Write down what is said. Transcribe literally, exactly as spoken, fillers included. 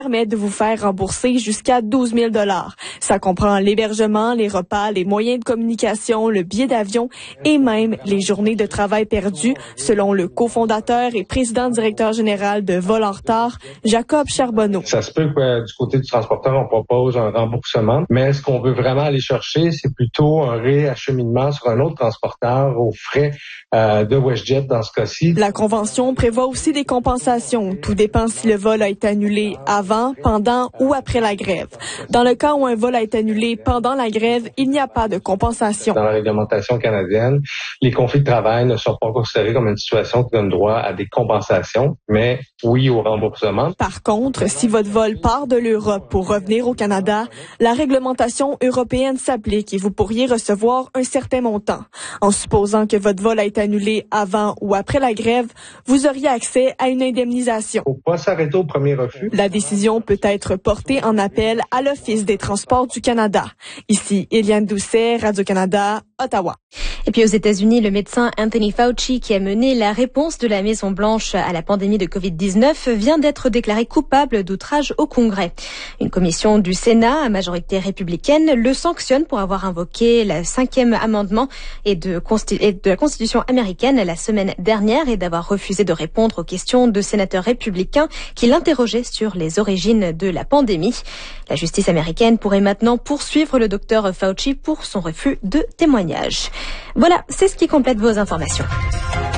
permet de vous faire rembourser jusqu'à douze mille dollars. Ça comprend l'hébergement, les repas, les moyens de communication, le billet d'avion et même les journées de travail perdues, selon le cofondateur et président-directeur général de Vol en retard, Jacob Charbonneau. Ça se peut que euh, du côté du transporteur, on propose un remboursement, mais ce qu'on veut vraiment aller chercher, c'est plutôt un réacheminement sur un autre transporteur aux frais euh, de WestJet dans ce cas-ci. La convention prévoit aussi des compensations. Tout dépend si le vol a été annulé avant, pendant ou après la grève. Dans le cas où un vol a été annulé pendant la grève, il n'y a pas de compensation. Dans la réglementation canadienne, les conflits de travail ne sont pas considérés comme une situation qui donne droit à des compensations, mais oui au remboursement. Par contre, si votre vol part de l'Europe pour revenir au Canada, la réglementation européenne s'applique et vous pourriez recevoir un certain montant. En supposant que votre vol a été annulé avant ou après la grève, vous auriez accès à une indemnisation. Faut pas s'arrêter au premier refus. La décision peut être portée en appel à l'Office des transports du Canada. Ici, Eliane Doucet, Radio-Canada, Ottawa. Et puis aux États-Unis, le médecin Anthony Fauci, qui a mené la réponse de la Maison-Blanche à la pandémie de covid dix-neuf, vient d'être déclaré coupable d'outrage au Congrès. Une commission du Sénat, à majorité républicaine, le sanctionne pour avoir invoqué le cinquième amendement et de, consti- et de la Constitution américaine la semaine dernière et d'avoir refusé de répondre aux questions de sénateurs républicains qui l'interrogeaient sur les origines de la pandémie. La justice américaine pourrait maintenant poursuivre le docteur Fauci pour son refus de témoignage. Voilà, c'est ce qui complète vos informations.